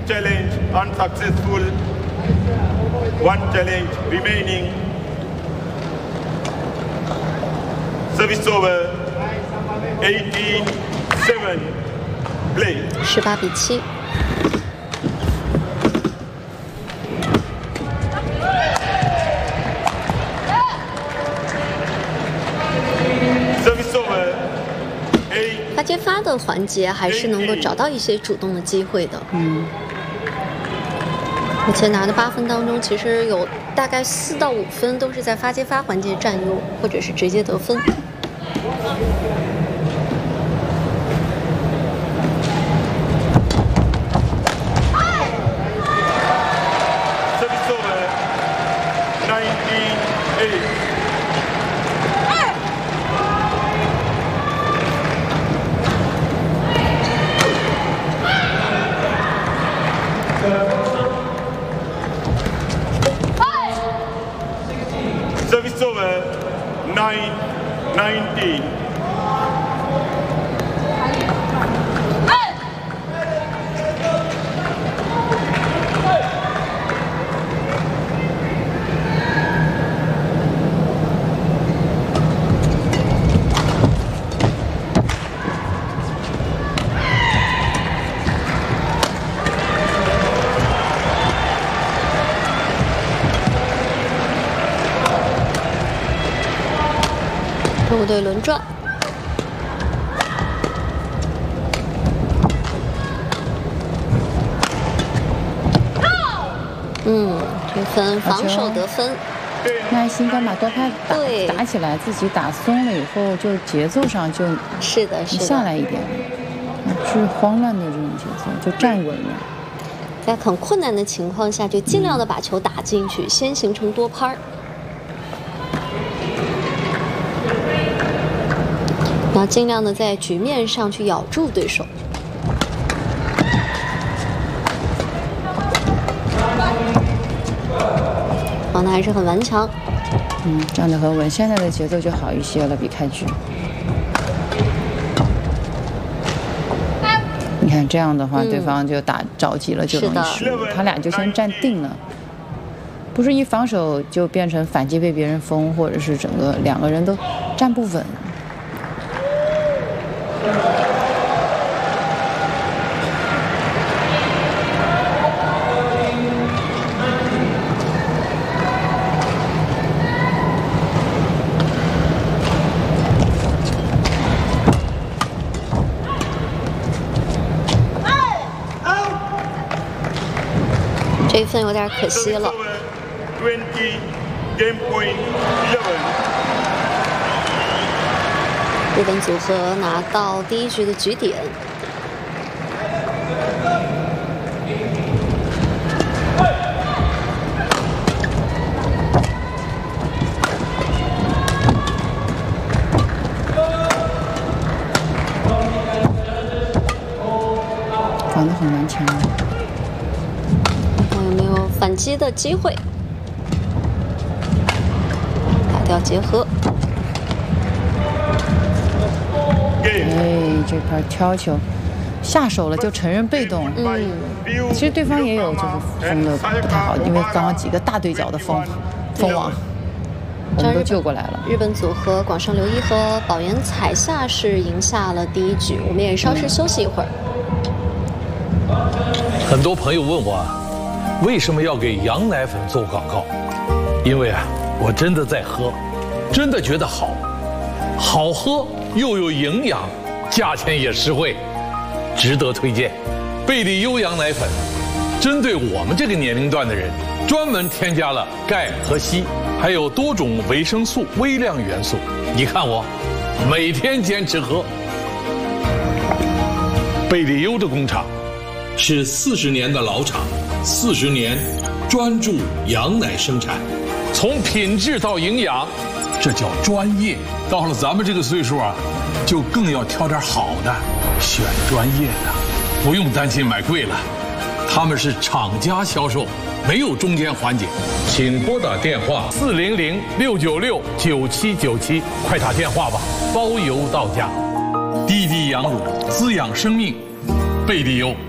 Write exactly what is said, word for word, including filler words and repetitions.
challenge unsuccessful. One challenge remaining. Service over. eighteen seven. Play. 十八比七。 发接发的环节还是能够找到一些主动的机会的。嗯，目前拿的八分当中，其实有大概四到五分都是在发接发环节占优，或者是直接得分。 Service over. Nine nineteen. 中国队轮转，嗯，这分防守得分， 耐心跟把多拍打打起来，自己打松了以后，就节奏上就是的，是的， 下来一点，是慌乱的这种节奏，就站稳了。 在很困难的情况下，就尽量的把球打进去，先形成多拍。 要尽量的在局面上去咬住对手。王楠还是很顽强。 嗯，站得很稳，现在的节奏就好一些了，比开局。你看这样的话，嗯、对方就打着急了，就容易输。他俩就先站定了，不是一防守就变成反击被别人封，或者是整个两个人都站不稳。 这一分有点可惜了。日本组合拿到第一局的局点。 防得很顽强。 有没有反击的机会？打掉结合。 哎，这盘挑球下手了就承认被动。嗯，其实对方也有就是封的不太好，因为刚刚几个大对角的封封网，我们都救过来了。 日本组合广上留一和保原彩夏是赢下了第一局，我们也稍事休息一会儿。 很多朋友问我。 为什么要给羊奶粉做广告？因为啊，我真的在喝，真的觉得好，好喝又有营养，价钱也实惠，值得推荐。贝利优羊奶粉，针对我们这个年龄段的人，专门添加了钙和硒，还有多种维生素、微量元素。你看我，每天坚持喝。贝利优的工厂是四十年的老厂。 四十年，专注羊奶生产，从品质到营养，这叫专业。到了咱们这个岁数啊，就更要挑点好的，选专业的，不用担心买贵了。他们是厂家销售，没有中间环节。请拨打电话四零零六九六九七九七，快打电话吧，包邮到家。滴滴羊乳滋养生命，贝利优。